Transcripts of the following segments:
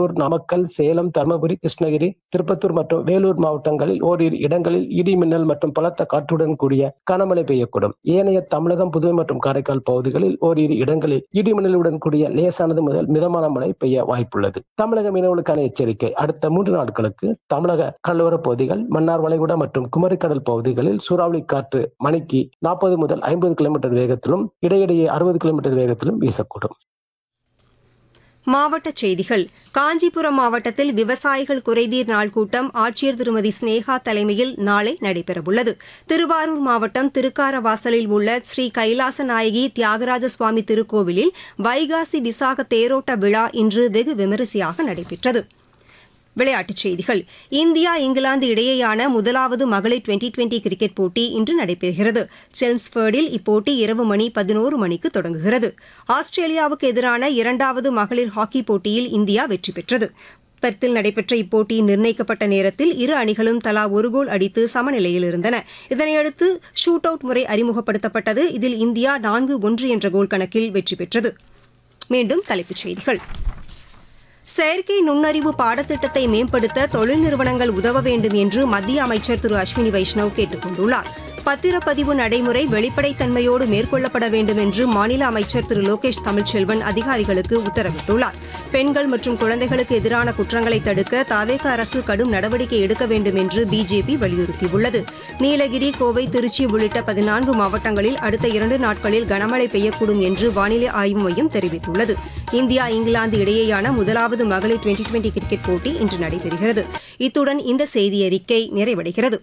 கரூர், நாமக்கல், சேலம், தர்மபுரி, கிருஷ்ணகிரி, திருப்பத்தூர் மற்றும் வேலூர் மாவட்டங்களில் ஓரிரு இடங்களில் இடி மின்னல் மற்றும் பலத்த காற்றுடன் கூடிய கனமழை பெய்யக்கூடும். ஏனைய தமிழகம், புதுவை மற்றும் காரைக்கால் பகுதிகளில் ஓரிரு இடங்களில் இடி மின்னலுடன் கூடிய லேசானது முதல் மிதமான மழை பெய்ய வாய்ப்புள்ளது. தமிழக மீனவர்களுக்கான எச்சரிக்கை. அடுத்த 3 நாட்களுக்கு தமிழக கடலோரப் பகுதிகள், மன்னார் வளைகுடா மற்றும் குமரிக்கடல் பகுதிகளில் சூறாவளி காற்று மணிக்கு 40 முதல் 50 கிலோமீட்டர் வேகத்திலும் இடையிடையே 60 கிலோமீட்டர் வேகத்திலும் வீசக்கூடும். மாவட்டச் செய்திகள். காஞ்சிபுரம் மாவட்டத்தில் விவசாயிகள் குறைதீர் நாள் கூட்டம் ஆட்சியர் திருமதி ஸ்னேகா தலைமையில் நாளை நடைபெறவுள்ளது. திருவாரூர் மாவட்டம் திருக்காரவாசலில் உள்ள ஸ்ரீ கைலாச நாயகி தியாகராஜ சுவாமி திருக்கோவிலில் வைகாசி விசாக தேரோட்ட விழா இன்று வெகு விமரிசையாக நடைபெற்றது. விளையாட்டுச் செய்திகள். இந்தியா இங்கிலாந்து இடையேயான முதலாவது மகளிர் 2020 கிரிக்கெட் போட்டி இன்று நடைபெறுகிறது. செல்ம்ஸ்பர்டில் இப்போட்டி இரவு மணி 11 மணிக்கு தொடங்குகிறது. ஆஸ்திரேலியாவுக்கு எதிரான 2வது மகளிர் ஹாக்கி போட்டியில் இந்தியா வெற்றி பெற்றது. பெர்த்தில் நடைபெற்ற இப்போட்டியின் நிர்ணயிக்கப்பட்ட நேரத்தில் இரு அணிகளும் தலா ஒரு கோல் அடித்து சமநிலையில் இருந்தன. இதனையடுத்து ஷூட் அவுட் முறை அறிமுகப்படுத்தப்பட்டது. இதில் இந்தியா 4-1 என்ற கோல் கணக்கில் வெற்றி பெற்றது. மீண்டும் தலைப்புச் செய்திகள். செயற்கை நுண்ணறிவு பாடத்திட்டத்தை மேம்படுத்த தொழில் நிறுவனங்கள் உதவ வேண்டும் என்று மத்திய அமைச்சர் திரு அஸ்வினி வைஷ்ணவ் கேட்டுக் கொண்டுள்ளார். பத்திரப்பதிவு நடைமுறை வெளிப்படைத்தன்மையோடு மேற்கொள்ளப்பட வேண்டும் என்று மாநில அமைச்சர் திரு லோகேஷ் தமிழ்ச்செல்வன் அதிகாரிகளுக்கு உத்தரவிட்டுள்ளார். பெண்கள் மற்றும் குழந்தைகளுக்கு எதிரான குற்றங்களை தடுக்க தவேக அரசு கடும் நடவடிக்கை எடுக்க வேண்டும் என்று பிஜேபி வலியுறுத்தியுள்ளது. நீலகிரி, கோவை, திருச்சி உள்ளிட்ட 14 மாவட்டங்களில் அடுத்த 2 நாட்களில் கனமழை பெய்யக்கூடும் என்று வானிலை ஆய்வு மையம் தெரிவித்துள்ளது. இந்தியா இங்கிலாந்து இடையேயான முதலாவது மகளிர் 2020 கிரிக்கெட் போட்டி இன்று நடைபெறுகிறது. இத்துடன் இந்த செய்தியறிக்கை நிறைவடைகிறது.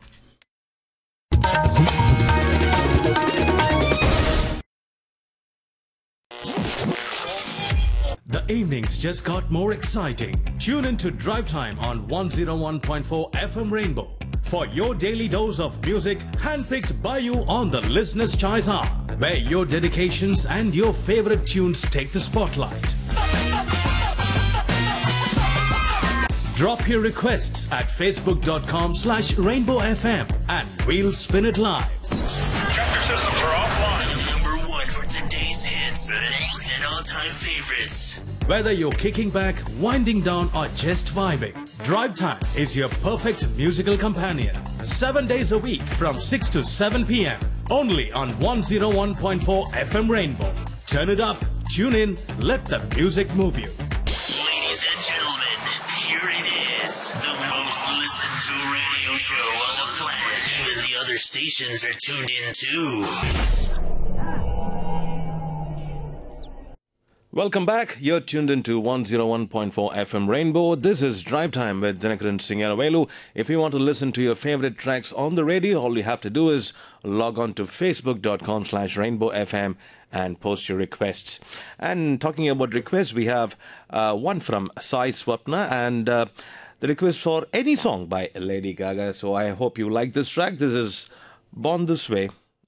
The evenings just got more exciting. Tune in to Drive Time on 101.4 FM Rainbow for your daily dose of music handpicked by you on the Listener's Choice Hour, where your dedications and your favorite tunes take the spotlight. Drop your requests at facebook.com/rainbowfm and we'll spin it live. Chapter systems are offline. Number 1 for today's hits and all-time favorites. Whether you're kicking back, winding down or just vibing, Drive Time is your perfect musical companion. 7 days a week from 6 to 7 p.m. only on 101.4 FM Rainbow. Turn it up, tune in, let the music move you. Ladies and gentlemen, here it is. The most listened to radio show on the planet. Even the other stations are tuned in too. Welcome back. You're tuned into 101.4 FM Rainbow. This is Drive Time with Dinakaran Singaravelu. If you want to listen to your favorite tracks on the radio, all you have to do is log on to facebook.com/rainbowfm and post your requests. And talking about requests, we have one from Sai Swapna and the request for any song by Lady Gaga. So I hope you like this track. This is Born This Way.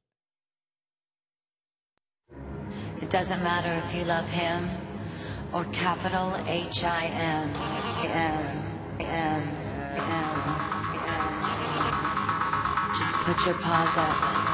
It doesn't matter if you love him or capital H-I-M. Just put your paws up.